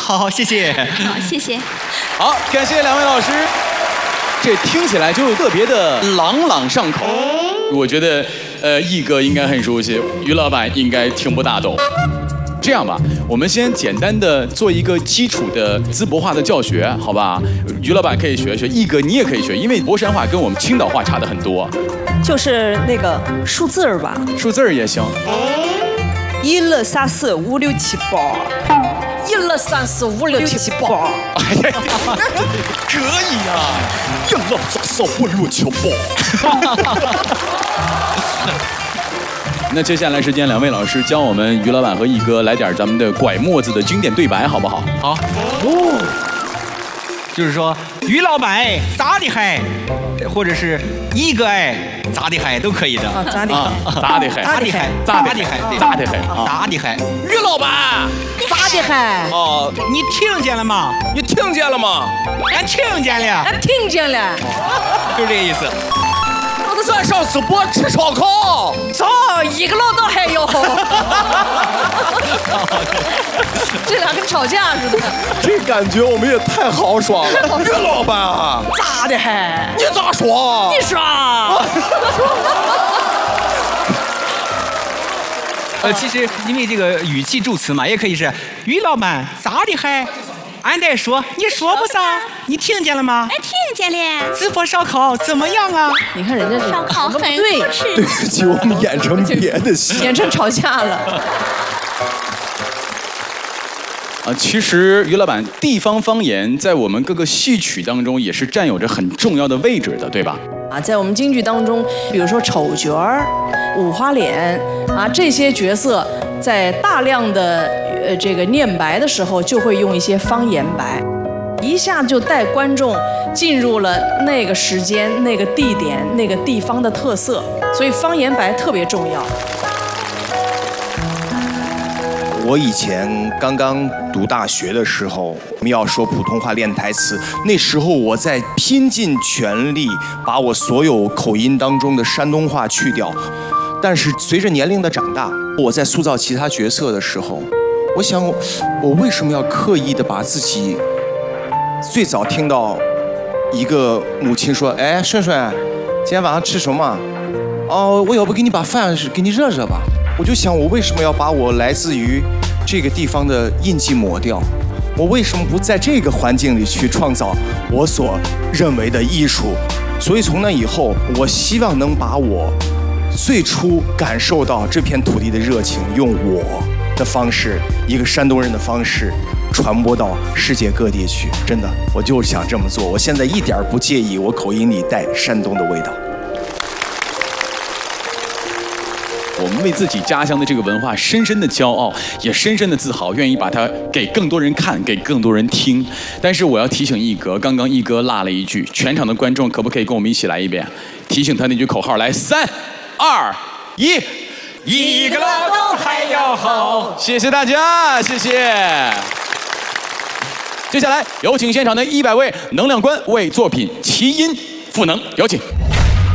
好，谢谢。 好，谢谢。 好，感谢两位老师。这听起来就特别的朗朗上口。我觉得，毅哥应该很熟悉，于老板应该听不大懂。这样吧，我们先简单的做一个基础的淄博话的教学，好吧？于老板可以学学，毅哥你也可以学，因为博山话跟我们青岛话差的很多。 就是那个数字儿吧， 数字儿也行。 1、2、3、4、5、6、7、8。1、2、3、4、5、6、7、8。 哎呀，可以呀！1、2、3、4、5、6、7、8。那接下来时间，两位老师教我们于老板和毅哥来点咱们的拐沫子的经典对白，好不好？ 好。哦。就是说，于老板哎，咋的嗨？或者是毅哥哎，咋的嗨都可以的。 啊，咋的嗨？ 咋的嗨？ 咋的嗨？ 咋的嗨？咋的嗨？ 咋的嗨？ 于老板， 咋的嗨？ 哦， 你听见了吗？ 你听见了吗？ 俺听见了。 俺听见了。 就这个意思。 咱上淄博吃烧烤， 走，一个老道还要。这俩跟吵架似的。 这感觉我们也太豪爽了。于老板， 咋的还？ 你咋说？ 你说。 其实因为这个语气助词嘛，也可以是于老板咋的还？俺得说，你说不啥？你听见了吗？ 哎，听见了。 淄博烧烤怎么样啊？ 你看人家烧烤很对， 对不起，我们演成别的戏， 演成吵架了。 其实于老板，地方方言在我们各个戏曲当中也是占有着很重要的位置的，对吧？ 在我们京剧当中，比如说丑角儿、五花脸这些角色，在大量的这个念白的时候，就会用一些方言白，一下就带观众进入了那个时间、那个地点、那个地方的特色，所以方言白特别重要。 我以前刚刚读大学的时候，我们要说普通话练台词，那时候我在拼尽全力把我所有口音当中的山东话去掉。但是随着年龄的长大，我在塑造其他角色的时候，我想我为什么要刻意的把自己最早听到一个母亲说，哎，顺顺，今天晚上吃什么？哦，我要不给你把饭给你热热吧。我就想，我为什么要把我来自于这个地方的印记抹掉？我为什么不在这个环境里去创造我所认为的艺术？所以从那以后，我希望能把我最初感受到这片土地的热情，用我的方式，一个山东人的方式，传播到世界各地去。真的，我就想这么做。我现在一点不介意我口音里带山东的味道。 我们为自己家乡的这个文化深深的骄傲，也深深的自豪，愿意把它给更多人看，给更多人听。但是我要提醒毅哥，刚刚毅哥落了一句，全场的观众可不可以跟我们一起来一遍？提醒他那句口号，来，3、2、1， 一个老道还要好。 谢谢大家，谢谢。接下来有请现场的100位能量官为作品齐音赋能，有请。